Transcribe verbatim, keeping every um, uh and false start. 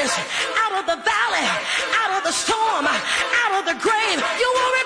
darkness, out of the valley, out of the storm, out of the grave. You will